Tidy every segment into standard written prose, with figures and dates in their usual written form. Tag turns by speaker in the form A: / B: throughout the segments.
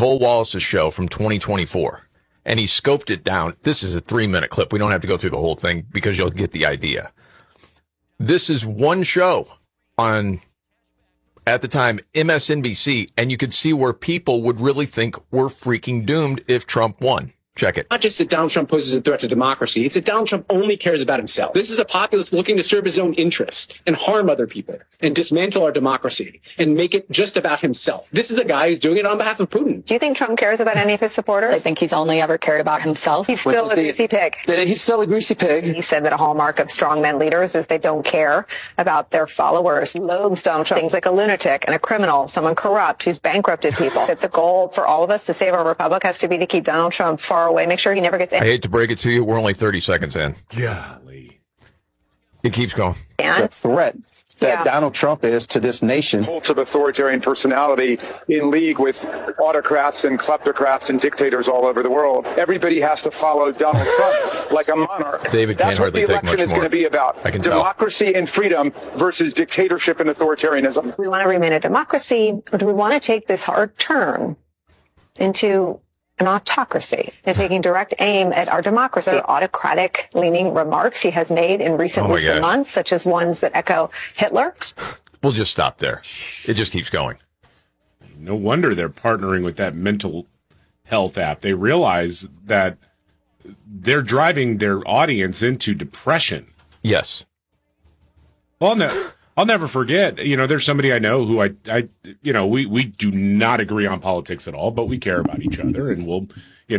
A: Cole Wallace's show from 2024, and he scoped it down. This is a 3-minute clip. We don't have to go through the whole thing because you'll get the idea. This is one show on, at the time, MSNBC, and you could see where people would really think we're freaking doomed if Trump won. Check it.
B: Not just that Donald Trump poses a threat to democracy, it's that Donald Trump only cares about himself. This is a populist looking to serve his own interest and harm other people and dismantle our democracy and make it just about himself. This is a guy who's doing it on behalf of Putin.
C: Do you think Trump cares about any of his supporters?
D: I think he's only ever cared about himself.
C: He's still a greasy pig.
E: He's still a greasy pig.
C: He said that a hallmark of strongman leaders is they don't care about their followers. He loathes Donald Trump. Things like a lunatic and a criminal, someone corrupt who's bankrupted people. That the goal for all of us to save our republic has to be to keep Donald Trump far away, make sure he never gets in.
A: I hate to break it to you, we're only 30 seconds in.
F: Golly.
A: It keeps going.
C: And
E: The threat that Donald Trump is to this nation.
G: Cult of authoritarian personality in league with autocrats and kleptocrats and dictators all over the world. Everybody has to follow Donald Trump like a monarch.
A: David can't
G: That's what the
A: hardly take
G: election
A: much
G: is going
A: more.
G: to be about.
A: I can tell.
G: Democracy and freedom versus dictatorship and authoritarianism.
C: we want to remain a democracy, or do we want to take this hard turn into an autocracy and taking direct aim at our democracy? Autocratic leaning remarks he has made in recent weeks and months, such as ones that echo Hitler.
A: We'll just stop there. It just keeps going.
F: No wonder they're partnering with that mental health app. They realize that they're driving their audience into depression.
A: Yes.
F: Well, no, I'll never forget. You know, there's somebody I know who we do not agree on politics at all, but we care about each other, and we'll,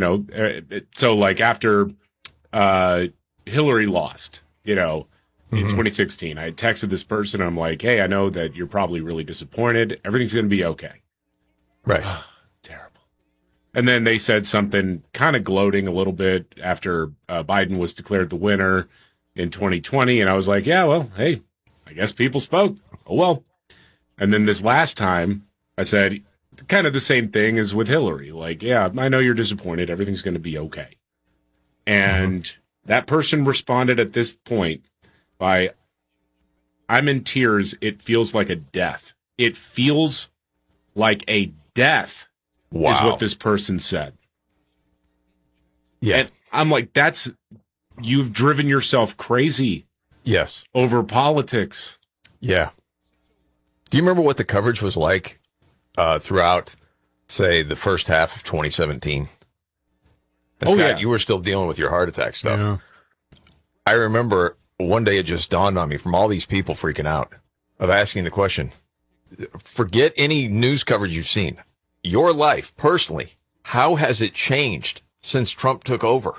F: so like after Hillary lost, in 2016, I texted this person. I'm like, hey, I know that you're probably really disappointed. Everything's going to be okay.
A: Right.
F: Terrible. And then they said something kind of gloating a little bit after Biden was declared the winner in 2020. And I was like, yeah, well, hey, I guess people spoke. Oh, well. And then this last time I said kind of the same thing as with Hillary. Like, yeah, I know you're disappointed. Everything's going to be okay. And that person responded at this point by, I'm in tears. It feels like a death. It feels like a death.
A: Wow.
F: Is what this person said.
A: Yeah.
F: And I'm like, you've driven yourself crazy.
A: Yes.
F: Over politics.
A: Yeah. Do you remember what the coverage was like throughout, say, the first half of 2017? And Scott,
F: yeah.
A: You were still dealing with your heart attack stuff.
F: Yeah.
A: I remember one day it just dawned on me from all these people freaking out of asking the question, forget any news coverage you've seen. Your life, personally, how has it changed since Trump took over?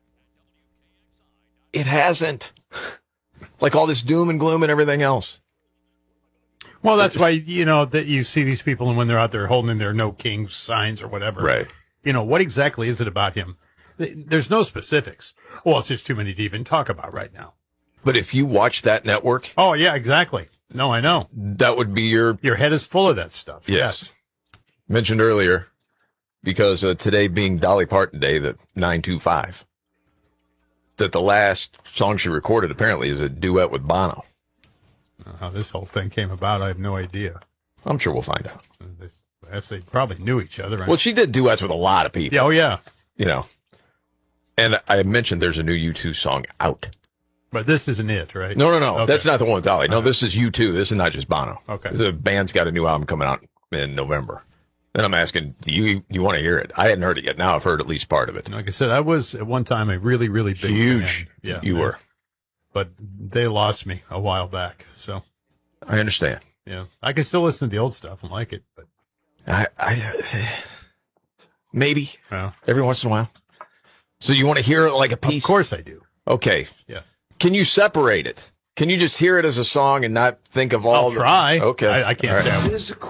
A: It hasn't. Like all this doom and gloom and everything else.
H: Well, that's why, that you see these people and when they're out there holding in their no kings signs or whatever.
A: Right.
H: What exactly is it about him? There's no specifics. Well, it's just too many to even talk about right now.
A: But if you watch that network.
H: Oh, yeah, exactly. No, I know.
A: That would be your
H: head is full of that stuff.
A: Yes. Mentioned earlier, because today being Dolly Parton Day, the 925, that the last song she recorded apparently is a duet with Bono.
H: How this whole thing came about, I have no idea.
A: I'm sure we'll find out.
H: They probably knew each other.
A: Well, she did duets with a lot of people.
H: Yeah, oh, yeah.
A: And I mentioned there's a new U2 song out.
H: But this isn't it, right?
A: No.
H: Okay.
A: That's not the one with Dolly. No, this is U2. This is not just Bono.
H: Okay.
A: The band's got a new album coming out in November. Then I'm asking, do you want to hear it? I hadn't heard it yet. Now I've heard at least part of it.
H: Like I said, I was at one time a really, really big
A: huge
H: fan. Yeah,
A: you were.
H: But they lost me a while back. So
A: I understand.
H: Yeah, I can still listen to the old stuff and like it, but
A: I maybe
H: well,
A: every once in a while. So you want to hear it like a piece?
H: Of course I do.
A: Okay.
H: Yeah.
A: Can you separate it? Can you just hear it as a song and not think of all?
H: I'll try.
A: Okay.
H: I can't say.